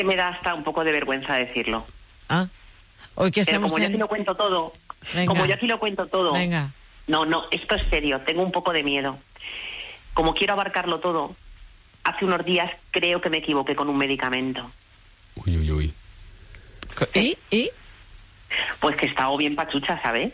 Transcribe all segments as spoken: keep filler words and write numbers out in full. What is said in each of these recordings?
que me da hasta un poco de vergüenza decirlo. Ah, hoy que Pero estamos como yo en... aquí lo cuento todo, Venga. como yo aquí lo cuento todo, Venga. no, no, esto es serio, tengo un poco de miedo. Como quiero abarcarlo todo, hace unos días creo que me equivoqué con un medicamento. Uy, uy, uy. ¿Y? ¿Y? Pues que estaba bien pachucha, ¿sabes?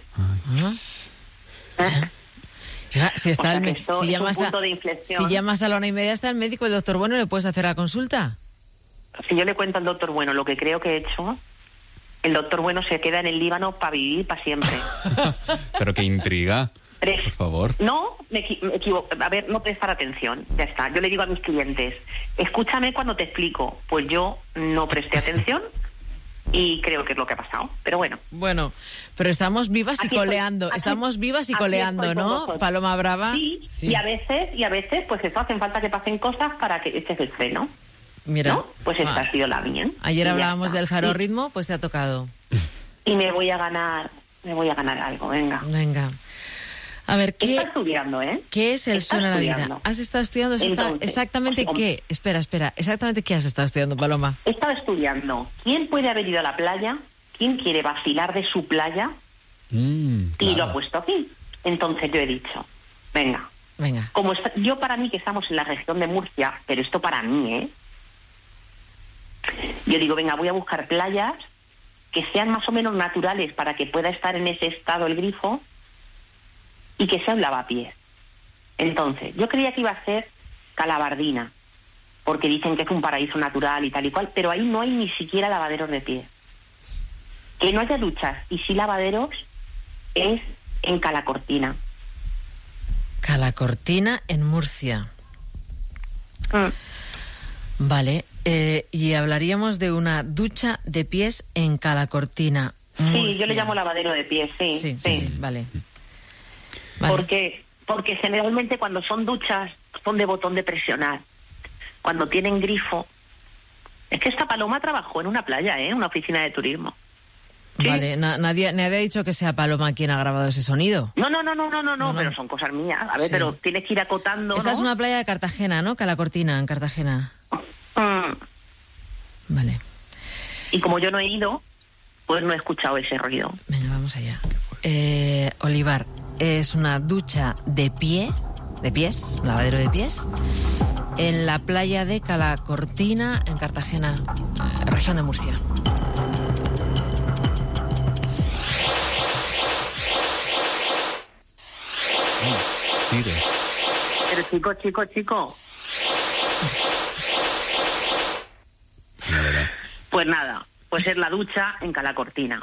Ah. Ya, si está O sea, el que me- esto si es un llamas punto a de inflexión. si llamas a la una y media está el médico, el doctor Bueno, ¿le puedes hacer la consulta? Si yo le cuento al doctor Bueno lo que creo que he hecho, el doctor Bueno se queda en el Líbano para vivir para siempre. Pero qué intriga. Tres. Por favor. No, me, equi- me equivoco. A ver, no prestar atención. Ya está. Yo le digo a mis clientes, escúchame cuando te explico. Pues yo no presté atención y creo que es lo que ha pasado. Pero bueno. Bueno, pero estamos vivas y Aquí estoy, coleando, aquí- estamos vivas y aquí coleando, estoy con ¿no? vosotros. Paloma Brava. Sí, Sí. y a veces, y a veces, pues eso, hacen falta que pasen cosas para que eches el freno. Mira. ¿No? Pues esta Ah. ha sido la mía. Ayer Y ya hablábamos está. del faro Y- ritmo, pues te ha tocado. Y me voy a ganar, me voy a ganar algo, venga. Venga. A ver, ¿qué, Está estudiando, ¿eh? ¿qué es el Está suena la vida? estudiando. ¿Has estado estudiando exacta- Entonces, exactamente o sea, qué? Espera, espera. ¿Exactamente qué has estado estudiando, Paloma? He estado estudiando. ¿Quién puede haber ido a la playa? ¿Quién quiere vacilar de su playa? Mm, Y lo claro. ha puesto aquí. Entonces yo he dicho, venga, Venga. como está- yo para mí que estamos en la región de Murcia, pero esto para mí, ¿eh? Yo digo, venga, voy a buscar playas que sean más o menos naturales para que pueda estar en ese estado el grifo y que sea un lavapiés. Entonces, yo creía que iba a ser Calabardina, porque dicen que es un paraíso natural y tal y cual, pero ahí no hay ni siquiera lavaderos de pies. Que no haya duchas y sí lavaderos es en Calacortina. Calacortina en Murcia. Mm. Vale. eh, y hablaríamos de una ducha de pies en Calacortina. Sí, Murcia. yo le llamo lavadero de pies, sí. Sí, sí, sí, vale. Vale. Porque, porque generalmente cuando son duchas son de botón de presionar. Cuando tienen grifo. Es que esta paloma trabajó en una playa, ¿eh? Una oficina de turismo. Sí. Vale, na- nadie, nadie ha dicho que sea Paloma quien ha grabado ese sonido. No, no, no, no, no, no, no, No, no. pero son cosas mías. A ver, Sí. pero tienes que ir acotando, Esta ¿no? es una playa de Cartagena, ¿no? Calacortina, en Cartagena. Mm. Vale. Y como yo no he ido, pues no he escuchado ese ruido. Venga, vamos allá. Eh, Olivar, es una ducha de pie, de pies, un lavadero de pies, en la playa de Calacortina, en Cartagena, eh, región de Murcia. Sigue. Pero chico, chico, chico, La verdad. pues nada, pues es la ducha en Calacortina.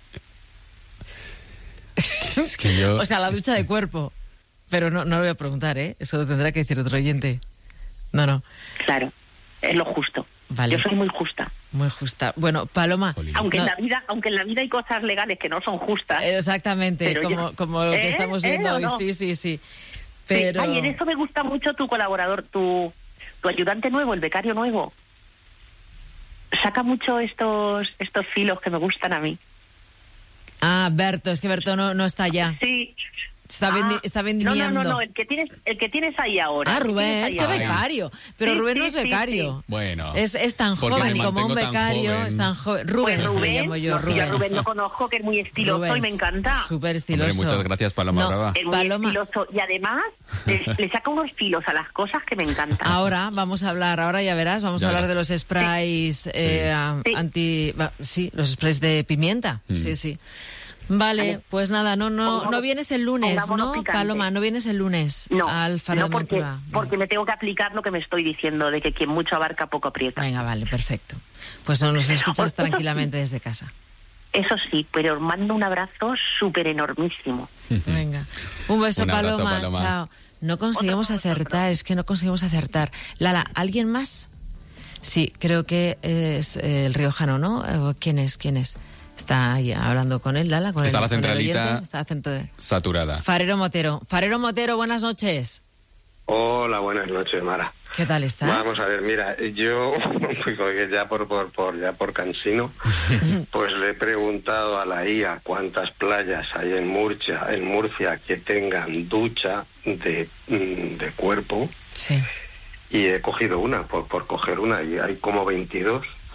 Es que yo... O sea, la ducha de cuerpo. Pero no, no lo voy a preguntar, ¿eh? Eso lo tendrá que decir otro oyente. No, no. Claro, es lo justo. Vale. Yo soy muy justa. Muy justa. Bueno, Paloma. Jolín. Aunque no- en la vida, aunque en la vida hay cosas legales que no son justas. Exactamente, Pero como, yo- como lo que ¿Eh? estamos ¿Eh viendo o hoy. no? Sí, sí, sí. Sí. Pero... Ay, en eso me gusta mucho tu colaborador, tu, tu ayudante nuevo, el becario nuevo. Saca mucho estos estos filos que me gustan a mí. Ah, Berto, es que Berto no, no está allá. Sí. Está, vendi- Ah, está no, vendimiando. no, no, no, el que tienes, el que tienes ahí ahora. Ah, el que Rubén, tienes ahí qué ahora. becario. Pero Sí, Rubén sí, no es sí, becario. sí. Bueno. Es, es tan Porque joven me como un mantengo tan becario. joven. Es tan joven. Rubén, Pues se le Rubén, llamo yo, no, sí, a Rubén. Rubén lo conozco, que es muy estiloso Rubens. y me encanta. Súper estiloso. Hombre, muchas gracias, Paloma No, Brava. Es muy Paloma, estiloso y además le, le saca unos filos a las cosas que me encantan. ahora vamos a hablar, ahora ya verás, vamos Ya, a hablar ya. de los sprays eh, a- Sí. anti... va, Sí, los sprays de pimienta. Mm. Sí, sí. Vale, Vale. pues nada, no no Pongamos- no vienes el lunes, pongámonos ¿no, picante. Paloma? No vienes el lunes No, al Faro no de porque, Moncloa. Vale. porque me tengo que aplicar lo que me estoy diciendo, de que quien mucho abarca poco aprieta. Venga, vale, perfecto. Pues nos escuchas Eso sí. tranquilamente desde casa. Eso sí, pero os mando un abrazo súper enormísimo. Venga. Un beso, Un abrazo, Paloma. Paloma. Chao. No conseguimos Otro para acertar, es que no conseguimos acertar. Lala, ¿alguien más? Sí, creo que es eh, el riojano, ¿no? Eh, ¿Quién es? ¿Quién es? Está ahí hablando con él, Lala. Con Está el, la con el centralita. oyente. Está la centro- Saturada. Farero Motero. Farero Motero, buenas noches. Hola, buenas noches, Mara. ¿Qué tal estás? Vamos a ver, mira, yo, porque ya por, por, por, ya por cansino, pues le he preguntado a la I A cuántas playas hay en Murcia, en Murcia que tengan ducha de, mm, de cuerpo, Sí. y he cogido una, por, por coger una, y hay como veintidós.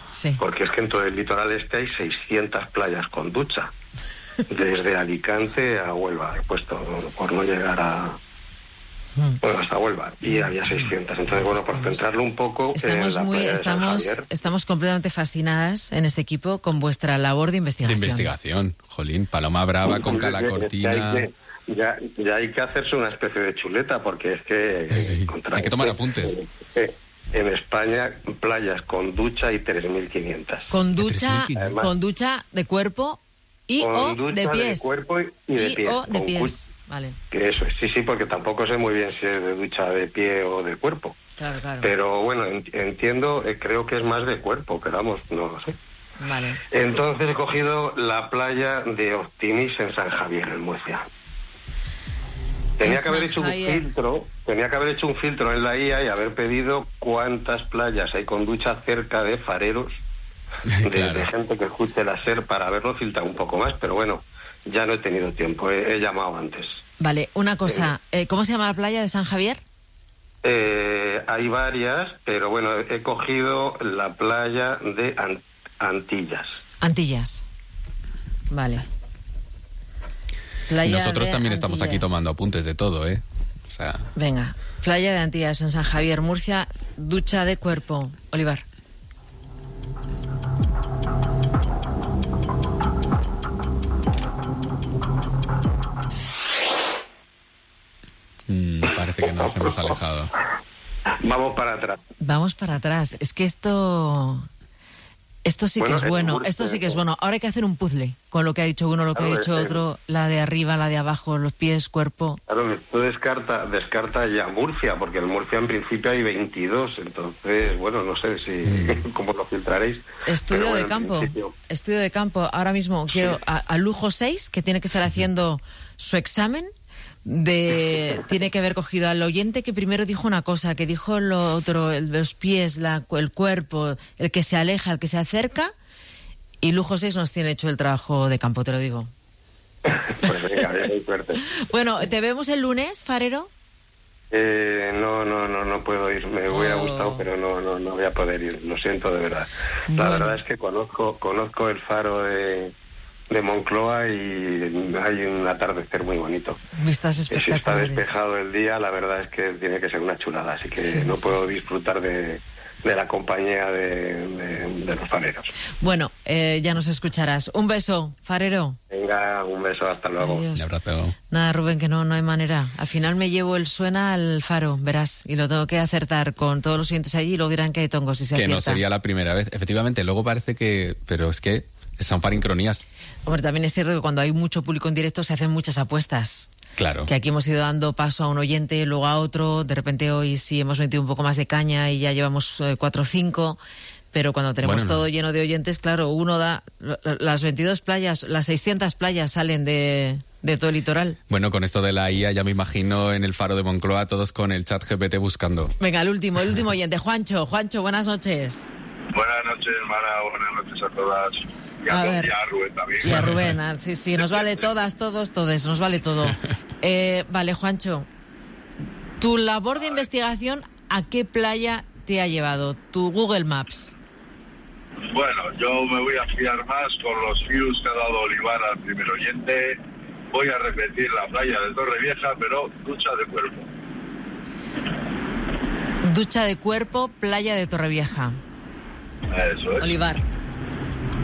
Sí. Porque es que en todo el litoral este hay seiscientas playas con ducha. Desde Alicante a Huelva, he puesto, por no llegar a... Bueno, hasta Huelva, y había seiscientas. Entonces, bueno, por centrarlo un poco... Estamos, en la muy, playa de San estamos, Javier. estamos completamente fascinadas en este equipo con vuestra labor de De investigación. investigación, jolín. Paloma Brava con Es que- Calacortina. es que hay que- ya, ya hay que hacerse una especie de chuleta, porque es que... Sí, contra hay que tomar esto, apuntes. eh, eh, en España, playas con ducha y tres mil quinientas. Con De ducha, tres mil quinientos. con ducha de cuerpo y Con o ducha de pies. de cuerpo y, y de Y pies. o de Con pies. Vale, cu- Eso es, sí, sí, porque tampoco sé muy bien si es de ducha de pie o de cuerpo. claro, claro. Pero bueno, en- entiendo, eh, creo que es más de cuerpo, pero vamos, no lo sé. Vale. Entonces he cogido la playa de Optimis en San Javier, en Murcia. Tenía En que haber San hecho un Javier. filtro, tenía que haber hecho un filtro en la I A y haber pedido cuántas playas hay con ducha cerca de fareros, de, Claro. de gente que escuche la SER, para haberlo filtrado un poco más, pero bueno, ya no he tenido tiempo, he, he llamado antes. Vale, una cosa. eh, ¿Cómo se llama la playa de San Javier? Eh, hay varias, pero bueno, he cogido la playa de An- Antillas. Antillas. Vale. Playa Nosotros de también estamos aquí Antillas. tomando apuntes de todo, ¿eh? O sea, Venga, playa de Antillas en San Javier, Murcia, ducha de cuerpo. Olivar. mm, parece que nos hemos alejado. Vamos para atrás. Vamos para atrás. Es que esto... Esto sí que Bueno, es en bueno, Murcia, esto sí que es ¿no? bueno. Ahora hay que hacer un puzzle con lo que ha dicho uno, lo que ha Claro, dicho es- otro, la de arriba, la de abajo, los pies, cuerpo. Claro, esto descarta, descarta ya Murcia, porque en Murcia en principio hay veintidós, entonces, bueno, no sé si cómo lo filtraréis. Estudio Pero bueno, de en campo. principio- Estudio de campo. Ahora mismo quiero a, a Lujo seis, que tiene que estar haciendo su examen. De, tiene que haber cogido al oyente que primero dijo una cosa, que dijo lo otro, el, los pies, la, el cuerpo, el que se aleja, el que se acerca. Y Lujo seis nos tiene hecho el trabajo de campo, te lo digo. Pues venga, ya hay suerte. Bueno, ¿te vemos el lunes, Farero? Eh, no, no, no, no puedo ir. Me hubiera Oh. gustado, pero no, no, no voy a poder ir. Lo siento de verdad. La Bueno. verdad es que conozco, conozco el faro de, de Moncloa y hay un atardecer muy bonito. Vistas Y si está espectaculares. despejado el día, la verdad es que tiene que ser una chulada, así que Sí, no sí, puedo sí, disfrutar de, de la compañía de, de- de los fareros. Bueno, eh, ya nos escucharás. Un beso, Farero. Venga, un beso, hasta luego. Adiós. Un abrazo. Nada, Rubén, que no, no hay manera. Al final me llevo el suena al faro, verás, y lo tengo que acertar con todos los oyentes allí y luego dirán que hay tongos si se Que acierta. no sería la primera vez. Efectivamente, luego parece que... Pero es que son farincronías. Hombre, también es cierto que cuando hay mucho público en directo se hacen muchas apuestas. Claro. Que aquí hemos ido dando paso a un oyente, luego a otro. De repente hoy sí hemos metido un poco más de caña y ya llevamos eh, cuatro o cinco. Pero cuando tenemos Bueno, no. todo lleno de oyentes, claro, uno da... la- Las veintidós playas, las seiscientas playas salen de, de todo el litoral. Bueno, con esto de la I A ya me imagino en el faro de Moncloa todos con el chat G P T buscando. Venga, el último, el último oyente. Juancho, Juancho, buenas noches. Buenas noches, Mara. Buenas noches a todas. Y A a, ver. y a Rubén también. Y a Rubén, ah, sí, sí, nos vale todas, todos, todes, nos vale todo. Eh, vale, Juancho, tu labor de investigación, ¿a qué playa te ha llevado? Tu Google Maps. Bueno, yo me voy a fiar más con los views que ha dado Olivar al primer oyente. Voy a repetir la playa de Torrevieja, pero ducha de cuerpo. Ducha de cuerpo, playa de Torrevieja. Eso es. Olivar.